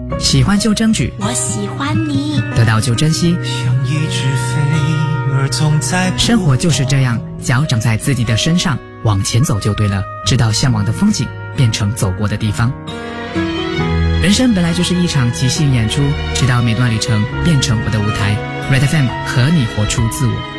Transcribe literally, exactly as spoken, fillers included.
喜欢就争取， 我喜欢你， 得到就珍惜。 像一只飞儿总在生活就是这样，脚长在自己的身上，往前走就对了，直到向往的风景变成走过的地方。人生本来就是一场即兴演出，直到每段旅程变成我的舞台。Red F M 和你活出自我。